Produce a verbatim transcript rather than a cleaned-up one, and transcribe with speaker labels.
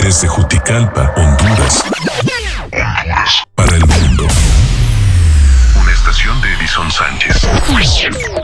Speaker 1: Desde Juticalpa, Honduras. Honduras. Para el mundo. Una estación de Edison Sánchez.